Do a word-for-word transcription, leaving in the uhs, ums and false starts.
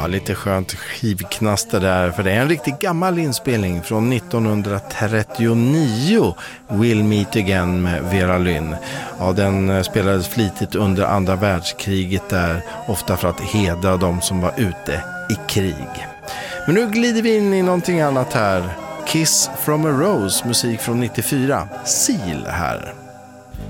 Ja, lite skönt skivknaster där, för det är en riktigt gammal inspelning från nittonhundratrettionio, We'll Meet Again med Vera Lynn. Ja, den spelades flitigt under andra världskriget där, ofta för att hedra de som var ute i krig. Men nu glider vi in i någonting annat här. Kiss from a Rose, musik från nittiofyra. Seal här.